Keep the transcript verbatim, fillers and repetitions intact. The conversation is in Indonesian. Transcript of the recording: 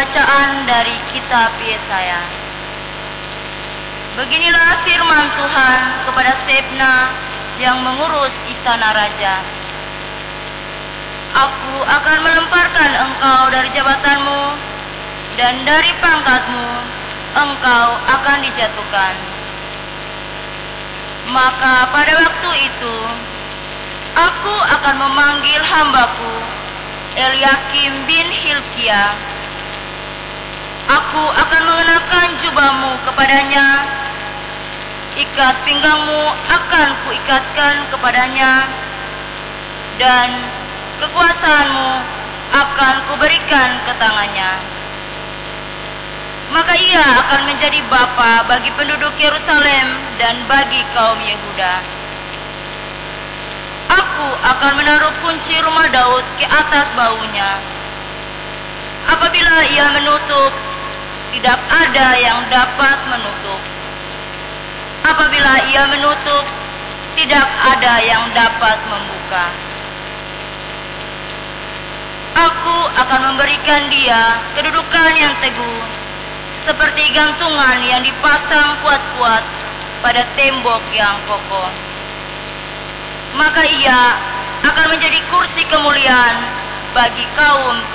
Pembacaan dari kitab Yesaya. Beginilah firman Tuhan kepada Sebna yang mengurus istana raja. Aku akan melemparkan engkau dari jabatanmu, dan dari pangkatmu engkau akan dijatuhkan. Maka pada waktu itu aku akan memanggil hambaku Eliakim bin Hilkia. Aku akan mengenakan jubahmu kepadanya, ikat pinggangmu akan kuikatkan kepadanya, dan kekuasaanmu akan kuberikan ke tangannya. Maka ia akan menjadi bapa bagi penduduk Yerusalem dan bagi kaum Yehuda. Aku akan menaruh kunci rumah Daud ke atas bahunya. Apabila ia menutup, tidak ada yang dapat menutup. Apabila ia menutup, tidak ada yang dapat membuka. Aku akan memberikan dia kedudukan yang teguh, seperti gantungan yang dipasang kuat-kuat pada tembok yang kokoh. Maka ia akan menjadi kursi kemuliaan bagi kaum